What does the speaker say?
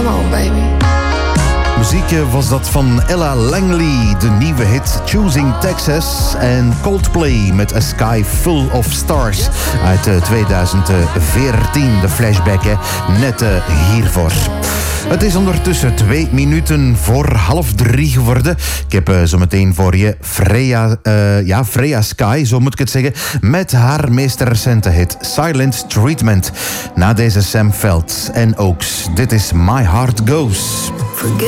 Come on, baby. Muziek was dat van Ella Langley, de nieuwe hit Choosing Texas, en Coldplay met A Sky Full of Stars uit 2014. De flashback, hè? Net hiervoor. Het is ondertussen 2 minuten voor 2:30 geworden. Ik heb zometeen voor je Freya Sky, zo moet ik het zeggen, met haar meest recente hit Silent Treatment. Na deze Sam Veld en Oaks. Dit is My Heart Goes. Forget